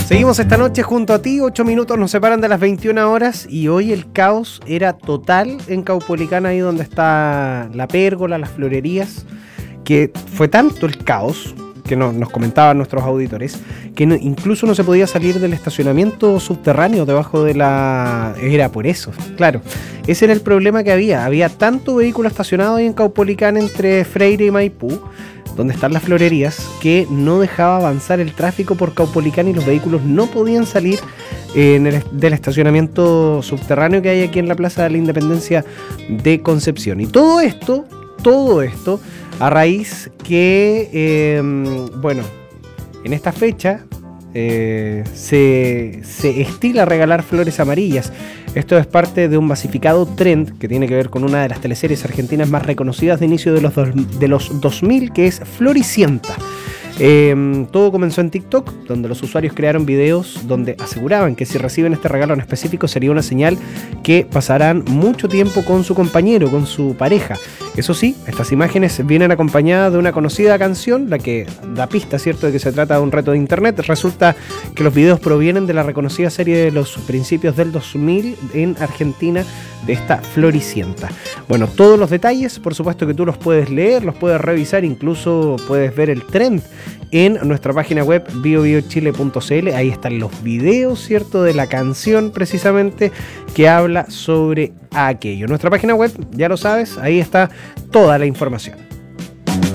Seguimos esta noche junto a ti, 8 minutos nos separan de las 21 horas y hoy el caos era total en Caupolicán, ahí donde está la pérgola, las florerías, que fue tanto el caos, que nos comentaban nuestros auditores, que incluso no se podía salir del estacionamiento subterráneo debajo de la... Era por eso, claro. Ese era el problema que había tanto vehículo estacionado ahí en Caupolicán entre Freire y Maipú, donde están las florerías, que no dejaba avanzar el tráfico por Caupolicán y los vehículos no podían salir del estacionamiento subterráneo que hay aquí en la Plaza de la Independencia de Concepción. Y todo esto a raíz que, en esta fecha se estila regalar flores amarillas. Esto es parte de un masificado trend que tiene que ver con una de las teleseries argentinas más reconocidas de inicio de los 2000, que es Floricienta. Todo comenzó en TikTok, donde los usuarios crearon videos donde aseguraban que si reciben este regalo en específico sería una señal que pasarán mucho tiempo con su compañero, con su pareja. Eso sí, estas imágenes vienen acompañadas de una conocida canción, la que da pista, ¿cierto?, de que se trata de un reto de internet. Resulta que los videos provienen de la reconocida serie de los principios del 2000 en Argentina, de esta Floricienta. Bueno, todos los detalles, por supuesto que tú los puedes leer, los puedes revisar, incluso puedes ver el trend en nuestra página web biobiochile.cl. Ahí están los videos, ¿cierto?, de la canción precisamente que habla sobre aquello. Nuestra página web, ya lo sabes, ahí está toda la información.